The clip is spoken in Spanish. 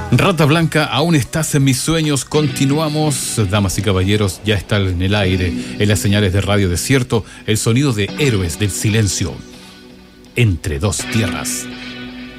Rata Blanca, aún estás en mis sueños. Continuamos, damas y caballeros, ya está en el aire, en las señales de Radio Desierto, el sonido de Héroes del Silencio. Entre dos tierras.